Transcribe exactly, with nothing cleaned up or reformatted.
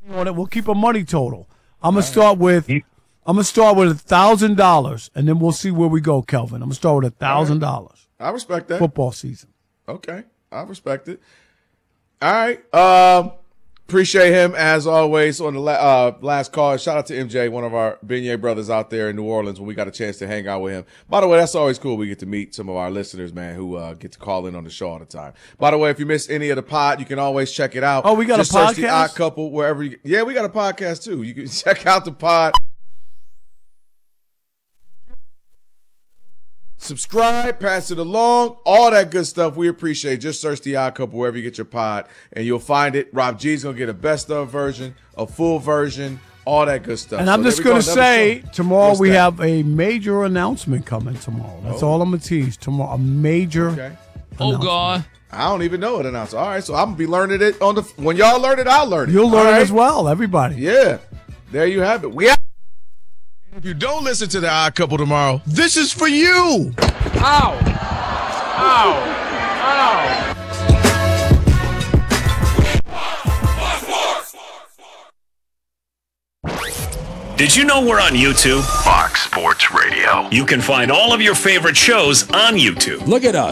On it, we'll keep a money total. I'm gonna start with. I'm gonna start with a thousand dollars, and then we'll see where we go, Kelvin. I'm gonna start with a thousand dollars. I respect that. Football season. Okay, I respect it. All right. Um, appreciate him as always on the la- uh, last call. Shout out to M J, one of our Beignet brothers out there in New Orleans when we got a chance to hang out with him. By the way, that's always cool. We get to meet some of our listeners, man, who uh, get to call in on the show all the time. By the way, if you missed any of the pod, you can always check it out. Oh, we got Just a podcast? Search the Odd Couple wherever you. Yeah, we got a podcast too. You can check out the pod. Subscribe, pass it along, all that good stuff. We appreciate it. Just search The Odd Couple wherever you get your pod, and you'll find it. Rob G's going to get a best-of version, a full version, all that good stuff. And so I'm just going to say, show. tomorrow What's we that? have a major announcement coming tomorrow. That's oh. all I'm going to tease. Tomorrow, a major okay. Oh, God. I don't even know it announced. All right, so I'm going to be learning it. on the. When y'all learn it, I'll learn it. You'll learn right? it as well, everybody. Yeah. There you have it. We have- If you don't listen to The Odd Couple tomorrow, this is for you. Ow. Ow. Ow. Did you know we're on YouTube? Fox Sports Radio. You can find all of your favorite shows on YouTube. Look at us.